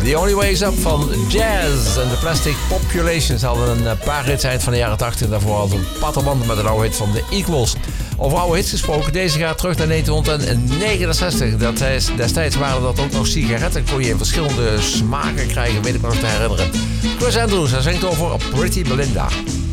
The Only Way Is Up van Jazz en The Plastic Populations hadden een paar hits eind van de jaren 80. En daarvoor hadden een patterband met een oude hit van de Equals. Over oude hits gesproken, deze gaat terug naar 1969. Destijds waren dat ook nog sigaretten. Kon je in verschillende smaken krijgen, weet ik me nog te herinneren. Chris Andrews, hij zingt over Pretty Belinda.